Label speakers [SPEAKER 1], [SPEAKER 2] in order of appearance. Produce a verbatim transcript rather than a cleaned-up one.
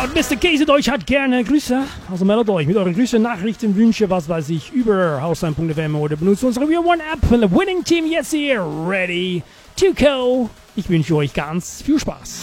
[SPEAKER 1] Mister Käse Deutsch hat gerne Grüße. Also meldet euch mit euren Grüßen, Nachrichten, Wünsche, was weiß ich, über Hausheim Punkt F M oder benutzt unsere We Are One App. The Winning Team jetzt hier, ready to go. Ich wünsche euch ganz viel Spaß.